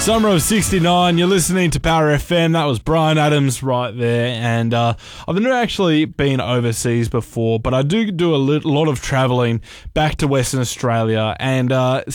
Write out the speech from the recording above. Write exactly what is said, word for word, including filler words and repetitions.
Summer of sixty-nine, you're listening to Power F M. That was Bryan Adams right there. And uh, I've never actually been overseas before, but I do do a lot of travelling back to Western Australia. And uh,